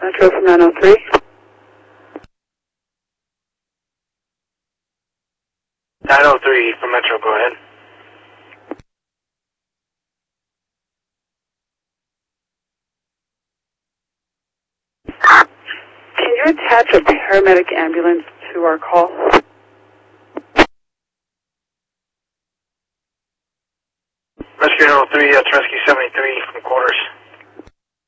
Metro from 903. 903 from Metro, go ahead. Can you attach a paramedic ambulance to our call? Rescue 903, that's Rescue 73 from quarters.